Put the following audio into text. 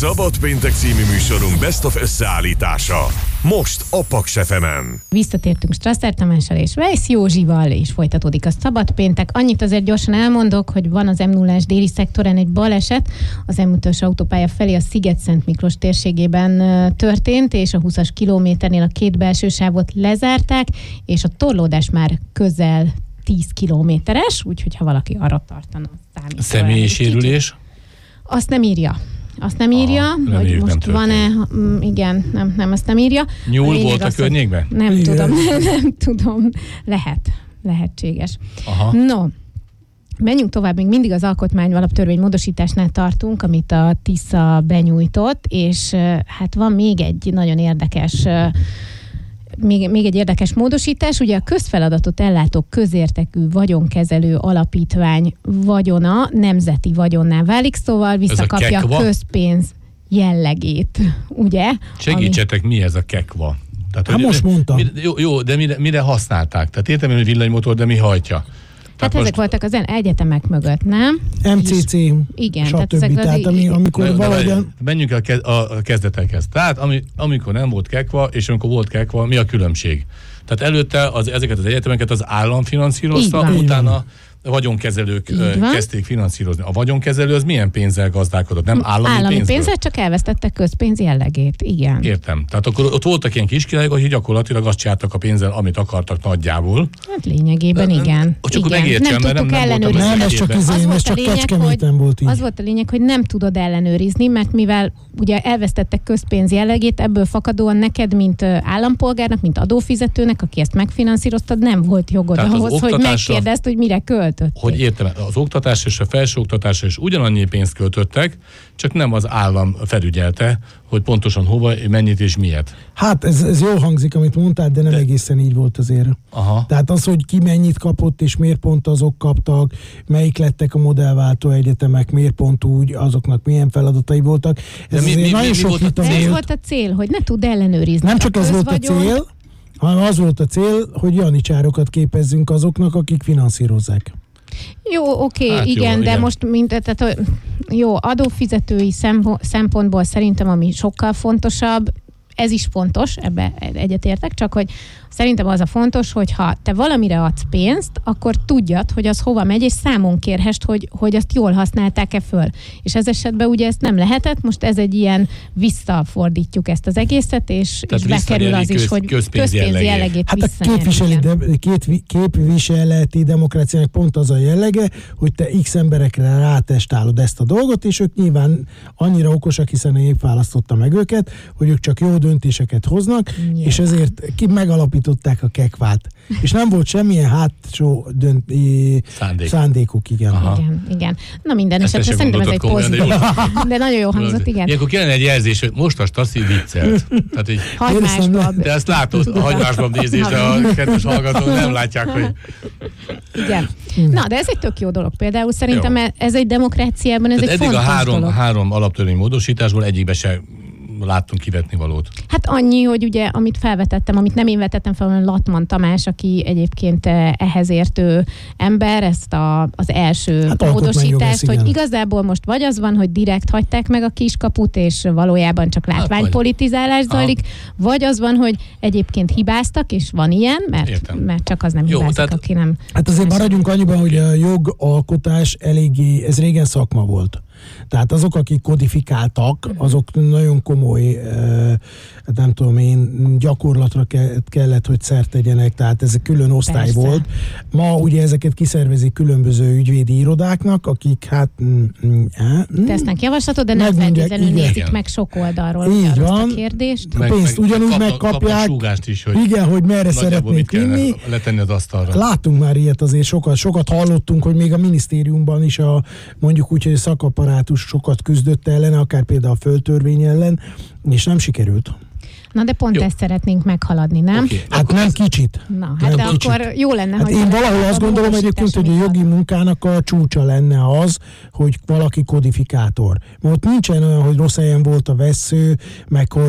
Szabad péntek című műsorunk Best of összeállítása. Most a Paks FM-en. Visszatértünk Strasser Tamással és Weiss Józsival, és folytatódik a Szabad péntek. Annyit azért gyorsan elmondok, hogy van az M0-ás déli szektorán egy baleset, az M5-ös autópálya felé a Sziget-Szent Miklós térségében történt, és a 20-as kilométernél a két belső sávot lezárták, és a torlódás már közel 10 kilométeres, úgyhogy ha valaki arra tartana, számít. Személyi sérülés? Azt nem írja. Hogy most van-e, igen, nem, azt nem írja. Nyúl volt a környékben? Nem tudom. Lehetséges. Aha. No, menjünk tovább, még mindig az alkotmány-alaptörvény módosításnál tartunk, amit a TISZA benyújtott, és hát van még egy nagyon érdekes még egy érdekes módosítás, ugye a közfeladatot ellátó közértekű vagyonkezelő alapítvány vagyona nemzeti vagyonná válik, szóval visszakapja a közpénz jellegét, ugye? Segítsetek, mi ez a kekva? Tehát, most mondtam. Jó, de mire használták? Tehát értem, hogy villanymotor, de mi hajtja? Tehát ezek voltak az egyetemek mögött, nem? MCC, igen, stb. Tehát amikor valahogyan... Menjünk a kezdetekhez. Tehát amikor nem volt kekva, és amikor volt kekva, mi a különbség? Tehát előtte ezeket az egyetemeket az állam finanszírozta, utána a vagyonkezelők kezdték finanszírozni. A vagyonkezelő az milyen pénzzel gazdálkodott? Nem állami pénzzel, csak elvesztette közpénz jellegét, igen. Értem. Tehát akkor ott voltak ilyen kiskirályok, hogy gyakorlatilag azt csináltak a pénzzel, amit akartak nagyjából. Hát lényegében igen. Csak megértsem, mert nem ellenőrizni. Nem, ez csak Kecskeméten volt így. Az volt a lényeg, hogy nem tudod ellenőrizni, mert mivel ugye elvesztettek közpénz jellegét, ebből fakadóan neked, mint állampolgárnak, mint adófizetőnek, aki ezt megfinanszíroztad, nem volt jogod ahhoz, hogy megkérdezd, hogy mire költ. Hogy értem, az oktatás és a felsőoktatásra is ugyanannyi pénzt költöttek, csak nem az állam felügyelte, hogy pontosan hova, mennyit és miért. Hát ez jól hangzik, amit mondtál, de nem egészen így volt azért. Aha. Tehát az, hogy ki mennyit kapott, és miért pont azok kaptak, melyik lettek a modellváltó egyetemek, miért pont úgy, azoknak milyen feladatai voltak. Ez nagyon sok vita volt. Ez volt a cél, hogy ne tudd ellenőrizni. Nem csak ez volt a cél, hanem az volt a cél, hogy janicsárokat képezzünk azoknak, akik finanszírozzák. Jó, oké, hát igen, de most adófizetői szempontból szerintem, ami sokkal fontosabb, ez is fontos, ebbe egyetértek, csak hogy szerintem az a fontos, hogy ha te valamire adsz pénzt, akkor tudjad, hogy az hova megy, és számon kérhest, hogy azt jól használták-e föl. És ez esetben ugye ezt nem lehetett, most ez egy ilyen visszafordítjuk ezt az egészet, és bekerül az is, hogy közpénz jellegét hát a képviseleti demokráciának pont az a jellege, hogy te X emberekre rátestálod ezt a dolgot, és ők nyilván annyira okosak, hiszen én választotta meg őket, hogy ők csak jó döntéseket hoznak, és ezért megalapították a kekvát. És nem volt semmilyen hátsó szándékuk, igen. Igen. Na minden esetre szerintem ez egy pozitív. De nagyon jó hangzott, igen. Ilyenkor kellene egy jelzés, hogy most a Stasi viccelt. Tehát így hagymásbab. De ezt látod, a hagymásbab nézés, de a kettős hallgatók nem látják, hogy... Igen. Na, de ez egy tök jó dolog. Például szerintem ez egy demokráciában, ez egy fontos dolog. Eddig a három alaptörvény módosításból egyikbe se láttunk kivetni valót. Hát annyi, hogy ugye, amit felvetettem, amit nem én vetettem fel, hanem Latman Tamás, aki egyébként ehhez értő ember, ezt az első módosítást, hogy igazából most vagy az van, hogy direkt hagyták meg a kiskaput, és valójában csak látványpolitizálás zajlik, vagy az van, hogy egyébként hibáztak, és van ilyen, mert csak az nem hibázik, aki nem... Hát azért maradjunk annyiban, hogy a jogalkotás eléggé, ez régen szakma volt. Tehát azok, akik kodifikáltak, azok nagyon komoly, nem tudom én, gyakorlatra kellett, hogy szert tegyenek, tehát ez egy külön osztály volt. Ma ugye ezeket kiszervezik különböző ügyvédi irodáknak, akik tesznek javaslatot, de nem feltétlenül nézik meg sok oldalról így van, azt a kérdést. A pénzt ugyanúgy megkapják. Is, hogy igen, hogy merre szeretnék vinni. Letenni az asztalra. Látunk már ilyet azért sokat hallottunk, hogy még a minisztériumban is mondjuk úgy, hogy a szakapparátus sokat küzdött ellene, akár például a földtörvény ellen, és nem sikerült. Na de pont ezt szeretnénk meghaladni, nem? Okay. Hát nem kicsit. Na, hát nem kicsit. Akkor jó lenne, hát én valahol azt gondolom egyébként, hogy a jogi munkának a csúcsa lenne az, hogy valaki kodifikátor. Mert ott nincsen olyan, hogy rossz helyen volt a vessző, meg hogy